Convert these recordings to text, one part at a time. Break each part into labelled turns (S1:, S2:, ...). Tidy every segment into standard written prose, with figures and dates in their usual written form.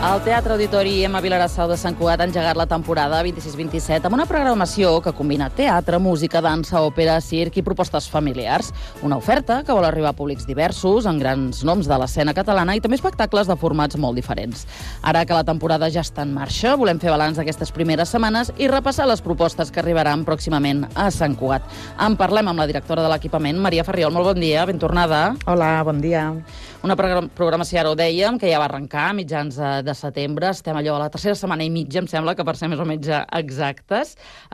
S1: El Teatre Auditori Emma Vilarassau de Sant Cugat ha engegat la temporada 26-27 amb una programació que combina teatre, música, dansa, òpera, circ i propostes familiars. Una oferta que vol arribar a públics diversos, amb grans noms de l'escena catalana i també espectacles de formats molt diferents. Ara que la temporada ja està en marxa, volem fer balanç d'aquestes primeres setmanes i repassar les propostes que arribaran pròximament a Sant Cugat. En parlem amb la directora de l'equipament, Maria Ferriol. Molt bon dia, ben tornada.
S2: Hola, bon dia.
S1: Una programació, ara ho dèiem, que ja va arrencar a mitjans de setembre. Estem allò a la tercera setmana i mitja, em sembla, que per ser més o menys exactes.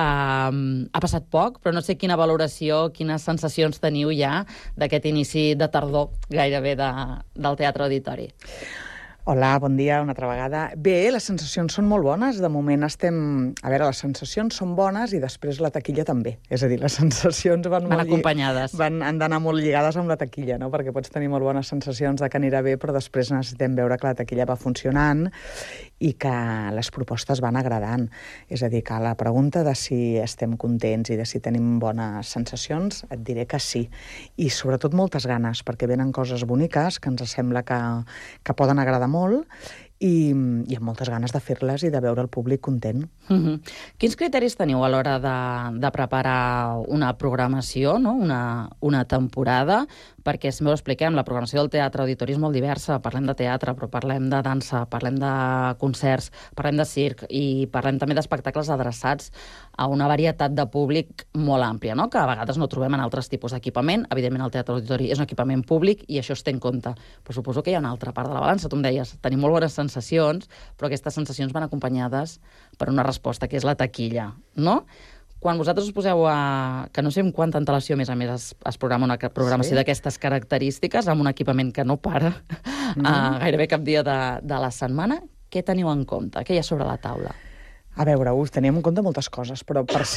S1: Ha passat poc, però no sé quina valoració, quines sensacions teniu ja d'aquest inici de tardor gairebé del Teatre Auditori.
S2: Hola, bon dia una altra vegada. Bé, les sensacions són molt bones. De moment estem... A veure, les sensacions són bones i després la taquilla també. És a dir, les sensacions van
S1: acompanyades.
S2: Han d'anar molt lligades amb la taquilla, no? Perquè pots tenir molt bones sensacions de que anirà bé, però després necessitem veure que la taquilla va funcionant i que les propostes van agradant. És a dir, que a la pregunta de si estem contents i de si tenim bones sensacions, et diré que sí. I sobretot moltes ganes, perquè venen coses boniques que ens sembla que poden agradar molt i amb moltes ganes de fer-les i de veure el públic content.
S1: Quins criteris teniu a l'hora de preparar una programació, no? una temporada? Perquè, si m'ho expliquem, la programació del Teatre Auditori és molt diversa. Parlem de teatre, però parlem de dansa, parlem de concerts, parlem de circ i parlem també d'espectacles adreçats a una varietat de públic molt àmplia, no? Que a vegades no trobem en altres tipus d'equipament. Evidentment, el Teatre Auditori és un equipament públic i això es té en compte. Però suposo que hi ha una altra part de la balança. Tu em deies, tenim molt bones sensacions, però aquestes sensacions van acompanyades per una resposta, que és la taquilla, no? Quan vosaltres us poseu que no sé amb quanta antelació, a més, es programa una programació d'aquestes característiques, amb un equipament que no para gairebé cap dia de la setmana, què teniu en compte? Què hi ha sobre la taula?
S2: A veure, teníem en compte moltes coses, però per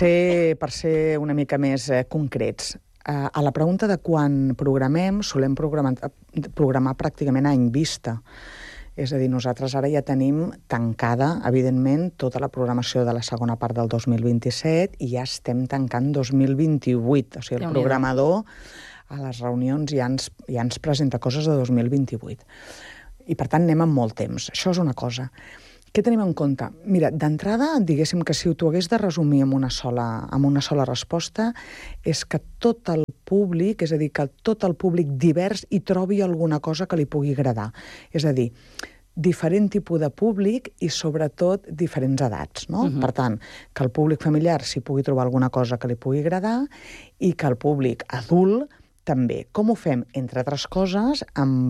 S2: ser una mica més concrets, a la pregunta de quan programem, solem programar pràcticament a any vista. És a dir, nosaltres ara ja tenim tancada, evidentment, tota la programació de la segona part del 2027 i ja estem tancant 2028. O sigui, el programador a les reunions ja ens presenta coses de 2028. I, per tant, anem amb molt temps. Això és una cosa. Què tenim en compte? Mira, d'entrada, diguéssim que si t'ho hagués de resumir amb una sola resposta, és que tot el públic, és a dir, que tot el públic divers hi trobi alguna cosa que li pugui agradar. És a dir, diferent tipus de públic i, sobretot, diferents edats, no? Per tant, que el públic familiar s'hi pugui trobar alguna cosa que li pugui agradar i que el públic adult també. Com ho fem? Entre altres coses,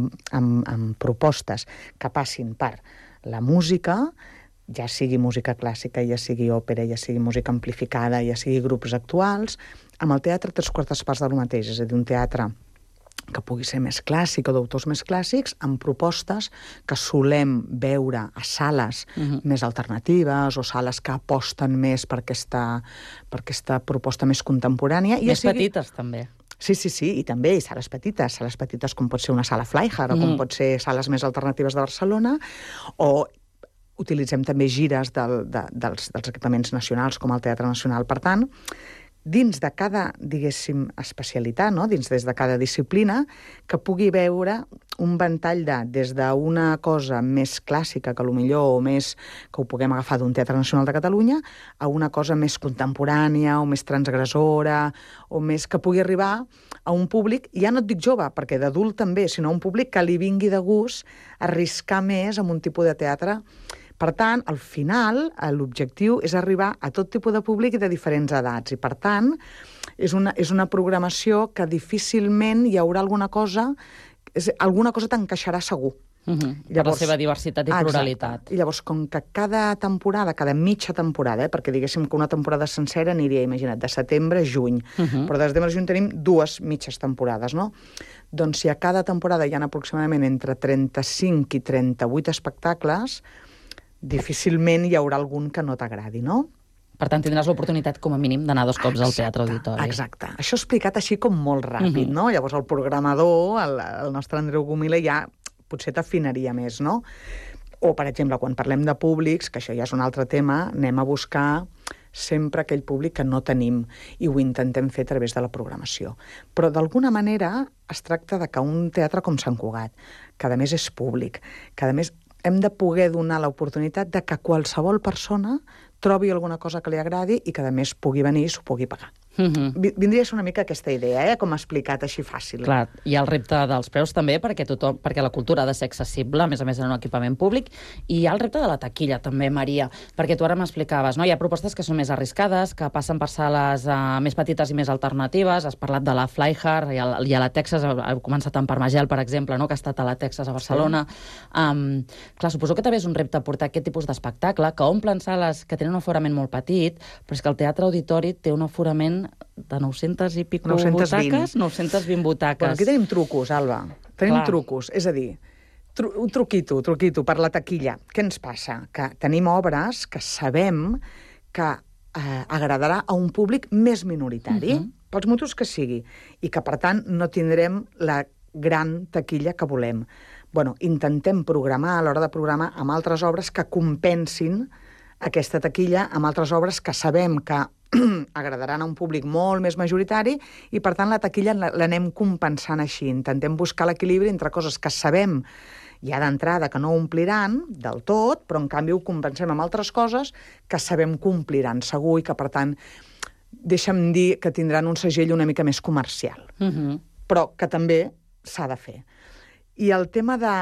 S2: amb propostes que passin per la música, ja sigui música clàssica, ja sigui òpera, ja sigui música amplificada, ja sigui grups actuals, amb el teatre 3/4 parts del mateix, és a dir, un teatre que pugui ser més clàssic o d'autors més clàssics, amb propostes que solem veure a sales més alternatives o sales que aposten més per aquesta proposta més contemporània.
S1: Més petites, també.
S2: Sí, i també sales petites com pot ser una sala Flyhard o com pot ser sales més alternatives de Barcelona, o utilitzem també gires dels equipaments nacionals com el Teatre Nacional. Per tant, dins de cada, diguéssim, especialitat, no? Des de cada disciplina, que pugui veure un ventall des d'una cosa més clàssica, que potser o més que ho puguem agafar d'un Teatre Nacional de Catalunya, a una cosa més contemporània o més transgressora, o més que pugui arribar a un públic, ja no et dic jove, perquè d'adult també, sinó un públic que li vingui de gust arriscar més amb un tipus de teatre. Per tant, al final, l'objectiu és arribar a tot tipus de públic i de diferents edats. I, per tant, és una programació que difícilment hi haurà alguna cosa t'encaixarà segur.
S1: Per la seva diversitat i pluralitat.
S2: I llavors, com que cada temporada, cada mitja temporada, perquè diguéssim que una temporada sencera aniria, imagina't, de setembre a juny, però de setembre a juny tenim 2 mitges temporades, no? Doncs si a cada temporada hi ha aproximadament entre 35 i 38 espectacles, difícilment hi haurà algun que no t'agradi, no?
S1: Per tant, tindràs l'oportunitat, com a mínim, d'anar 2 cops al Teatre Auditori.
S2: Exacte. Això explicat així com molt ràpid, no? Llavors el programador, el nostre Andreu Gomila, ja potser t'afinaria més, no? O, per exemple, quan parlem de públics, que això ja és un altre tema, anem a buscar sempre aquell públic que no tenim i ho intentem fer a través de la programació. Però, d'alguna manera, es tracta de que un teatre com Sant Cugat, que a més és públic, que a més hem de poder donar l'oportunitat de que qualsevol persona trobi alguna cosa que li agradi i que, a més, pugui venir i s'ho pugui pagar. Vindria a ser una mica aquesta idea, com ha explicat, així fàcil.
S1: Clar, hi ha el repte dels preus també, perquè la cultura ha de ser accessible, a més en un equipament públic, i hi ha el repte de la taquilla també, Maria, perquè tu ara m'explicaves, no? Hi ha propostes que són més arriscades, que passen per sales més petites i més alternatives. Has parlat de la Flyhard i a la Texas, ha començat amb Parmagel, per exemple, no? Que ha estat a la Texas a Barcelona. Sí. Clar, suposo que també és un repte portar aquest tipus d'espectacle, que omplen sales que tenen un aforament molt petit, però és que el Teatre Auditori té un aforament de 900 i pico
S2: 920.
S1: butaques? 920 butaques.
S2: Bueno, aquí tenim trucos, Alba. Tenim trucos. És a dir, un truquito per la taquilla. Què ens passa? Que tenim obres que sabem que agradarà a un públic més minoritari, pels motius que sigui, i que, per tant, no tindrem la gran taquilla que volem. Bueno, intentem programar, a l'hora de programar, amb altres obres que compensin aquesta taquilla, amb altres obres que sabem que agradaran a un públic molt més majoritari i, per tant, la taquilla l'anem compensant així. Intentem buscar l'equilibri entre coses que sabem ja d'entrada que no ompliran del tot, però, en canvi, ho compensem amb altres coses que sabem que ompliran segur i que, per tant, deixa'm dir que tindran un segell una mica més comercial, però que també s'ha de fer. I el tema de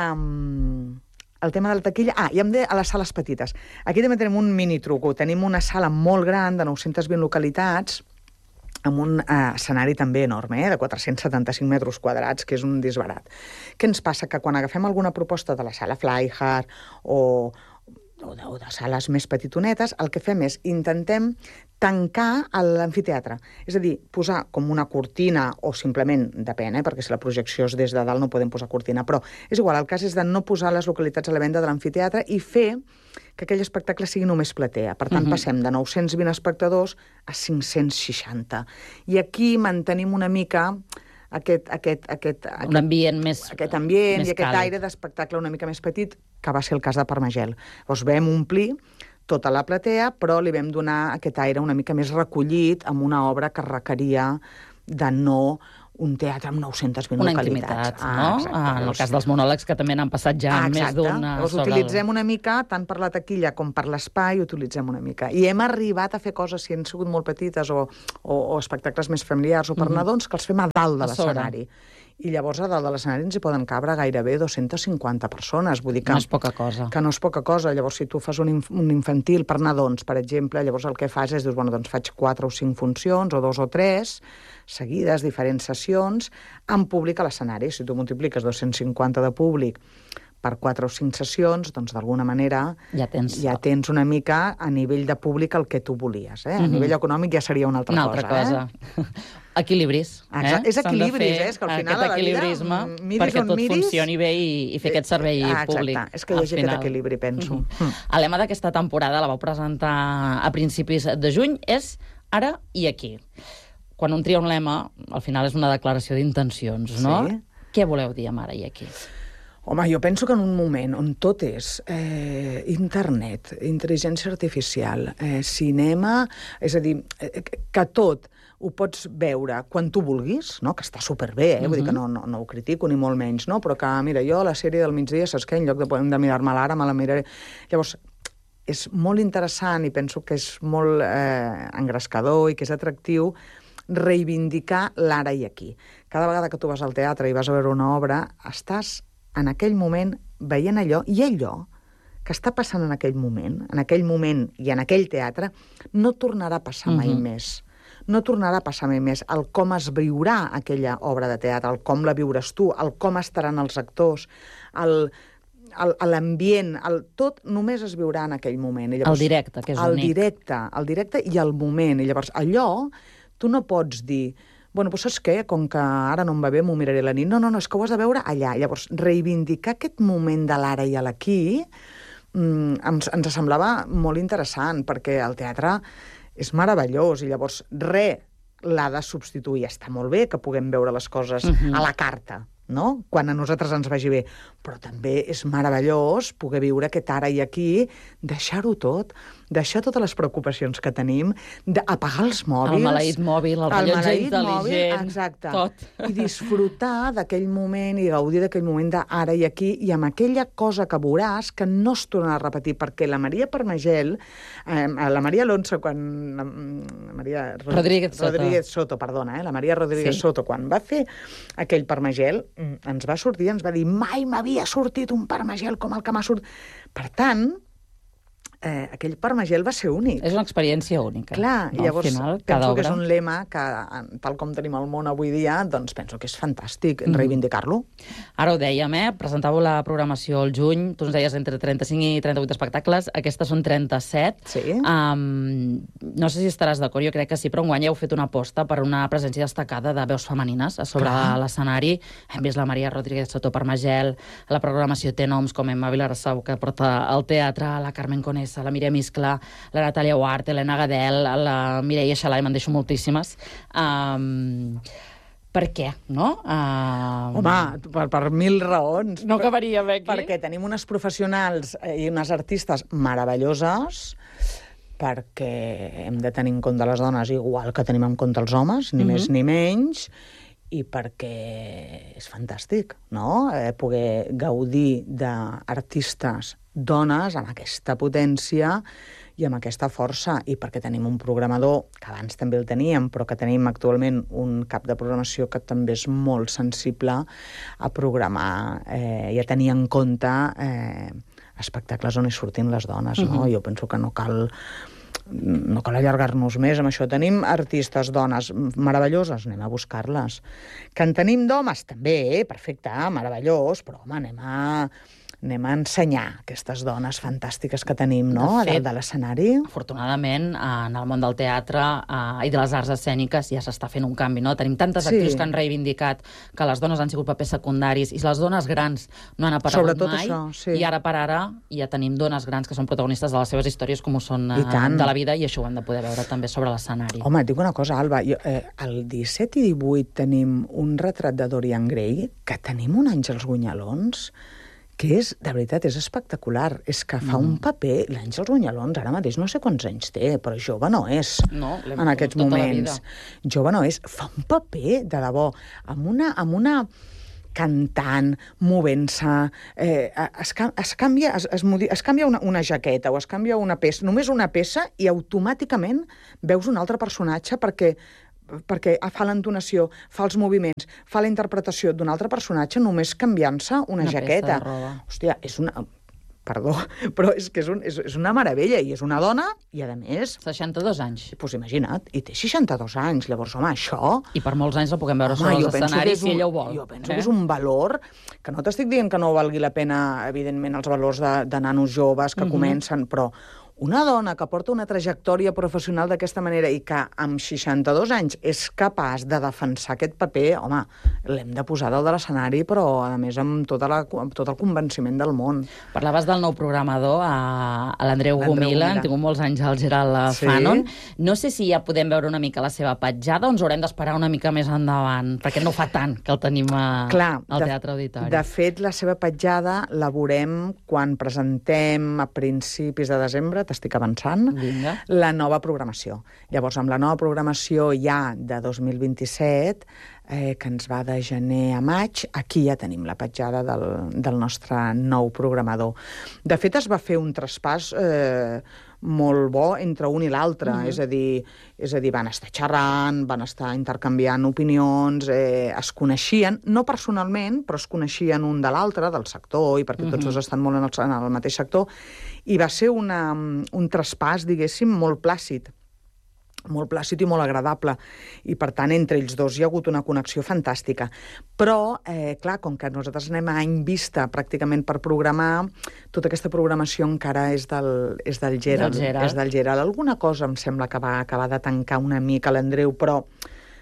S2: la taquilla... i hem de a les sales petites. Aquí també tenim un mini truco. Tenim una sala molt gran, de 920 localitats, amb un escenari també enorme, de 475 metres quadrats, que és un disbarat. Què ens passa? Que quan agafem alguna proposta de la sala Flyhard o de sales més petitonetes, el que fem és intentem tancar l'amfiteatre. És a dir, posar com una cortina, o simplement, depèn, perquè si la projecció és des de dalt no podem posar cortina, però és igual, el cas és de no posar les localitats a la venda de l'amfiteatre i fer que aquell espectacle sigui només platea. Per tant, passem de 920 espectadors a 560. I aquí mantenim una mica
S1: un ambient més
S2: aquest ambient
S1: més
S2: i aquest
S1: càlid.
S2: aire d'espectacle una mica més petit, que va ser el cas de Parmagel. Llavors vam omplir tota la platea, però li vam donar aquest aire una mica més recollit amb una obra que requeria de no un teatre amb 920
S1: una
S2: localitats.
S1: Intimitat, no? En el cas dels monòlegs, que també n'han passat ja més d'una...
S2: Llavors utilitzem una mica, tant per la taquilla com per l'espai, utilitzem una mica. I hem arribat a fer coses, si han sigut molt petites, o espectacles més familiars o per nadons, que els fem a dalt de l'escenari. I llavors a dalt de l'escenari ens hi poden cabre gairebé 250 persones. Vull dir que
S1: no és poca cosa.
S2: Que no és poca cosa. Llavors, si tu fas un infantil per nadons, per exemple, llavors el que fas és, dius, bueno, doncs faig 4 o 5 funcions, o 2 o 3, seguides, diferents sessions, amb públic a l'escenari. Si tu multipliques 250 de públic per 4 o 5 sessions, doncs d'alguna manera ja tens una mica a nivell de públic el que tu volies. A nivell econòmic ja seria una altra cosa.
S1: Equilibris.
S2: És equilibris, és que al final
S1: a la vida perquè tot funcioni bé i fer aquest servei públic.
S2: Exacte, és que hi hagi aquest equilibri, penso.
S1: El lema d'aquesta temporada, la vau presentar a principis de juny, és ara i aquí. Quan un tria un lema, al final és una declaració d'intencions, no?
S2: Sí.
S1: Què voleu dir amb ara i aquí?
S2: Home, jo penso que en un moment on tot és internet, intel·ligència artificial, cinema, és a dir, que tot ho pots veure quan tu vulguis, no? Que està superbé, vull dir que no ho critico ni molt menys, no? Però que, mira, jo la sèrie del migdia, saps què? En lloc de mirar-me-la ara, me la miraré... Llavors, és molt interessant i penso que és molt engrescador i que és atractiu reivindicar l'ara i aquí. Cada vegada que tu vas al teatre i vas a veure una obra, estàs en aquell moment veient allò, i allò que està passant en aquell moment i en aquell teatre, no tornarà a passar mai més. No tornarà a passar mai més. El com es viurà aquella obra de teatre, el com la viuràs tu, el com estaran els actors, l'ambient, tot només es viurà en aquell moment. I llavors,
S1: el directe, que és únic.
S2: El directe i el moment. I llavors, allò, tu no pots dir... Bueno, doncs saps què? Com que ara no em va bé, m'ho miraré la nit. No, és que ho has de veure allà. Llavors, reivindicar aquest moment de l'ara i l'aquí ens semblava molt interessant, perquè el teatre és meravellós i llavors l'ha de substituir. Està molt bé que puguem veure les coses a la carta, no? Quan a nosaltres ens vagi bé. Però també és meravellós poder viure aquest ara i aquí, deixar-ho tot deixar totes les preocupacions que tenim, d'apagar els mòbils...
S1: El maleït mòbil, el rellotge intel·ligent,
S2: exacte,
S1: tot.
S2: I disfrutar d'aquell moment i gaudir d'aquell moment d'ara i aquí, i amb aquella cosa que veuràs que no es torna a repetir, perquè la Maria Parmagel, la Maria Alonso, quan...
S1: Rodríguez
S2: Soto, perdona, la Maria Rodríguez Soto, quan va fer aquell Parmagel, ens va sortir, ens va dir, mai m'havia sortit un Parmagel com el que m'ha sortit. Per tant, aquell Parmagel va ser únic.
S1: És una experiència única.
S2: Clar,
S1: no?
S2: Llavors
S1: Final,
S2: penso que és un lema que, tal com tenim el món avui dia, doncs penso que és fantàstic reivindicar-lo.
S1: Ara ho dèiem, presentàveu la programació al juny, tu ens deies entre 35 i 38 espectacles, aquestes són 37.
S2: Sí.
S1: No sé si estaràs d'acord, jo crec que sí, però enguany heu fet una aposta per una presència destacada de veus femenines a sobre l'escenari. Hem vist la Maria Rodríguez Soto Parmagel, la programació té noms com Emma Vilarsau, que porta al teatre, la Carmen Conesa, la Míriam Iscla, la Natàlia Huart, Helena Gadel, la Mireia Xalà, me'n deixo moltíssimes. Per què, no?
S2: Home, per 1000 raons.
S1: No acabaríem aquí.
S2: Perquè tenim unes professionals i unes artistes meravelloses, perquè hem de tenir en compte les dones igual que tenim en compte els homes, ni més ni menys, i perquè és fantàstic, no? Poder gaudir d'artistes dones amb aquesta potència i amb aquesta força, i perquè tenim un programador, que abans també el teníem, però que tenim actualment un cap de programació que també és molt sensible a programar i a tenir en compte espectacles on hi surtin les dones, no? Jo penso que no cal allargar-nos més amb això. Tenim artistes, dones meravelloses, anem a buscar-les. Que en tenim d'homes, també, perfecte, meravellós, però home, anem a ensenyar aquestes dones fantàstiques que tenim, no?, a dalt de l'escenari.
S1: Afortunadament, en el món del teatre i de les arts escèniques ja s'està fent un canvi, no? Tenim tantes actrius que han reivindicat que les dones han sigut papers secundaris i les dones grans no han aparegut mai. Això, sí. I ara per ara ja tenim dones grans que són protagonistes de les seves històries com ho són de la vida, i això ho hem de poder veure també sobre l'escenari.
S2: Home, et dic una cosa, Alba, el 17 i 18 tenim un retrat de Dorian Gray, que tenim un Àngels Gunyalons, que és, de veritat, és espectacular. És que fa un paper... L'Àngels Gunyalons ara mateix no sé quants anys té, però jove no és, en aquests moments. Jove no és. Fa un paper, de debò, amb una cantant, movent-se, es canvia una jaqueta o es canvia una peça, només una peça, i automàticament veus un altre personatge perquè fa l'entonació, fa els moviments, fa la interpretació d'un altre personatge només canviant-se una jaqueta. Hòstia, és una... Perdó, però és que és una meravella, i és una dona, i a més...
S1: 62 anys.
S2: Doncs imagina't, i té 62 anys, llavors, home, això...
S1: I per molts anys la puguem veure sobre els escenaris, si ella ho vol.
S2: Jo penso que és un valor, que no t'estic dient que no valgui la pena, evidentment, els valors de nanos joves que comencen, però... Una dona que porta una trajectòria professional d'aquesta manera i que amb 62 anys és capaç de defensar aquest paper, home, l'hem de posar dalt de l'escenari, però, a més, amb tot el convenciment del món.
S1: Parlaves del nou programador, a l'Andreu Gomila, hem tingut molts anys al Gerald Fanon. No sé si ja podem veure una mica la seva petjada o ens haurem d'esperar una mica més endavant, perquè no fa tant que el tenim al Teatre Auditori.
S2: De fet, la seva petjada la veurem quan presentem a principis de desembre, t'estic avançant, la nova programació. Llavors, amb la nova programació ja de 2027, que ens va de gener a maig, aquí ja tenim la petjada del nostre nou programador. De fet, es va fer un traspàs molt bo entre un i l'altre, és a dir, van estar xerrant, van estar intercanviant opinions, es coneixien, no personalment, però es coneixien un de l'altre, del sector, i perquè tots dos estan molt en el mateix sector, i va ser un traspàs, diguéssim, molt plàcid i molt agradable, i per tant entre ells dos hi ha hagut una connexió fantàstica. Però, clar, com que nosaltres anem a any vista pràcticament per programar, tota aquesta programació encara és del Gerald. Alguna cosa em sembla que va acabar de tancar una mica l'Andreu, però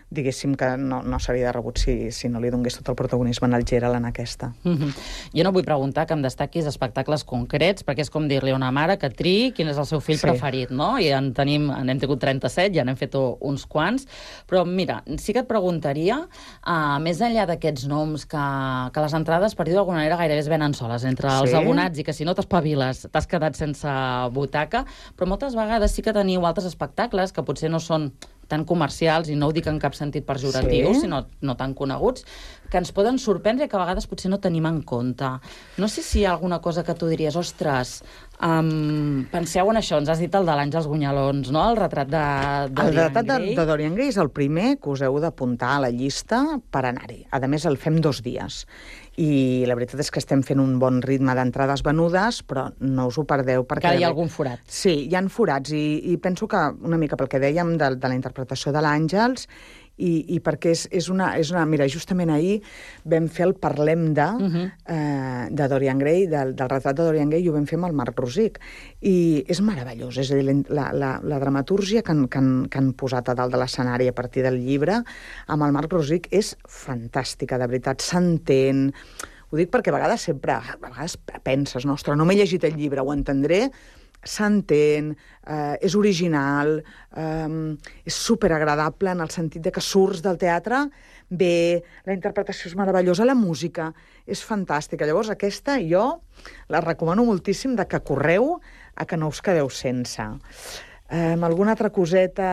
S2: diguéssim que no s'havia de rebut si no li donés tot el protagonisme al Gerald en aquesta.
S1: Jo no vull preguntar que em destaquis espectacles concrets, perquè és com dir-li a una mare que triï quin és el seu fill preferit, no? I n'hem tingut 37, ja n'hem fet uns quants, però mira, sí que et preguntaria, més enllà d'aquests noms, que les entrades, per dir-ho d'alguna manera, gairebé es venen soles entre els abonats i que si no t'espaviles t'has quedat sense butaca, però moltes vegades sí que teniu altres espectacles que potser no són tan comercials, i no ho dic en cap sentit pejoratiu, sinó no tan coneguts, que ens poden sorprendre i que a vegades potser no tenim en compte. No sé si hi ha alguna cosa que tu diries, ostres, penseu en això, ens has dit el de l'Àngels Gunyalons, no? El retrat de Dorian Gray.
S2: El retrat de Dorian Gray és el primer que us heu d'apuntar a la llista per anar-hi. A més, el fem 2 dies. I la veritat és que estem fent un bon ritme d'entrades venudes, però no us ho perdeu. Perquè
S1: hi ha algun forat.
S2: Sí, hi ha forats, i penso que una mica pel que dèiem de la interpretació de l'Àngels, i perquè és una... Mira, justament ahir vam fer el Parlem de Dorian Gray, del retrat de Dorian Gray, i ho vam fer amb el Marc Rosic. I és meravellós, és a dir, la dramatúrgia que han posat a dalt de l'escenari a partir del llibre amb el Marc Rosic és fantàstica, de veritat, s'entén. Ho dic perquè a vegades penses, no, ostres, no m'he llegit el llibre, ho entendré, s'entén, és original, és superagradable en el sentit de que surts del teatre bé, la interpretació és meravellosa, la música és fantàstica. Llavors, aquesta jo la recomano moltíssim de que correu a que no us quedeu sense. Alguna altra coseta...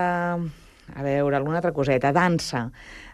S2: Dansa.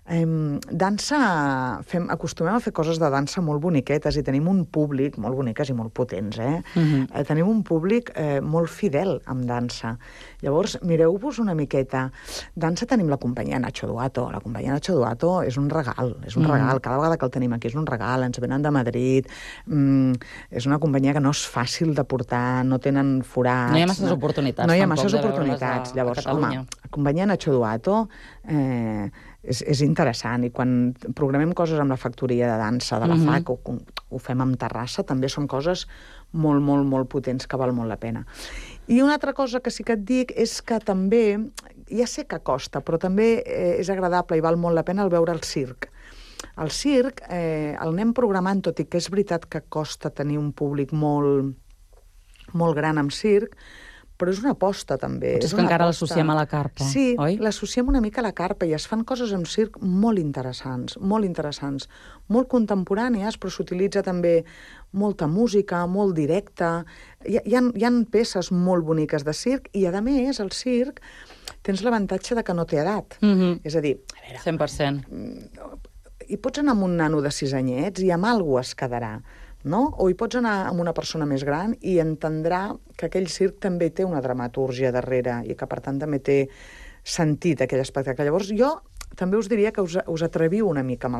S2: Acostumem a fer coses de dansa molt boniquetes i tenim un públic, molt boniques i molt potents, tenim un públic molt fidel amb dansa. Llavors, mireu-vos una miqueta. Dansa tenim la companyia Nacho Duato. La companyia Nacho Duato és un regal, cada vegada que el tenim aquí és un regal, ens venen de Madrid, és una companyia que no és fàcil de portar, no tenen forats...
S1: No hi ha masses oportunitats.
S2: No hi ha masses oportunitats. Llavors, home, la companyia Nacho Duato és interessant, i quan programem coses amb la factoria de dansa de la FAC, o ho fem amb Terrassa, també són coses molt, molt, molt potents que val molt la pena. I una altra cosa que sí que et dic és que també, ja sé que costa, però també és agradable i val molt la pena el veure el circ. El circ el anem programant, tot i que és veritat que costa tenir un públic molt, molt gran amb circ, però és una aposta, també.
S1: Potser és que encara l'associem a la carpa, oi?
S2: Sí, l'associem una mica a la carpa, i es fan coses amb circ molt interessants, molt contemporànies, però s'utilitza també molta música, molt directa. Hi ha peces molt boniques de circ, i, a més, el circ tens l'avantatge de que no té edat. És a dir,
S1: 100%.
S2: Hi pots anar amb un nano de 6 anyets i amb alguna cosa es quedarà, no? O hi pots anar amb una persona més gran i entendrà que aquell circ també té una dramatúrgia darrere i que, per tant, també té sentit aquell espectacle. Llavors, jo també us diria que us atreviu una mica amb el